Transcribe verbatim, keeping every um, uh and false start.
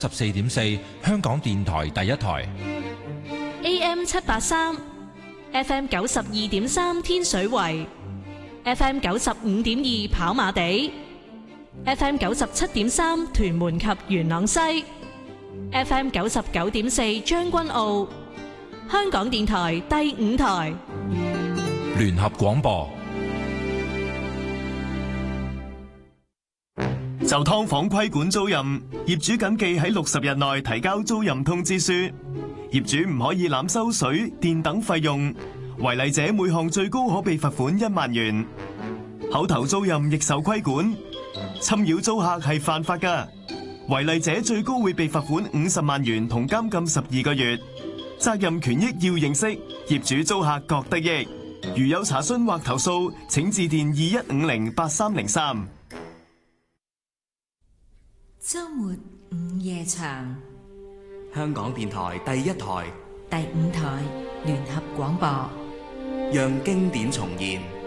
十四點四，香港電台第一台 A M 七八三 F M 九十二點三天水圍 F M 九十五點二跑馬地 F M 九十七點三屯門及元朗西 F M 九十九點四將軍澳，香港電台第五台聯合廣播。 就劏房規管租賃，業主謹記喺六十日內提交租賃通知書。業主唔可以濫收水電等費用，違例者每項最高可被罰款一萬元。口頭租賃亦受規管，侵擾租客係犯法㗎，違例者最高會被罰款五十萬元同監禁十二個月。責任權益要認識，業主租客各得益。如有查詢或投訴，請致電二一五零八三零三。 周末午夜場， 香港電台第一台、 第五台聯合廣播， 讓經典重現。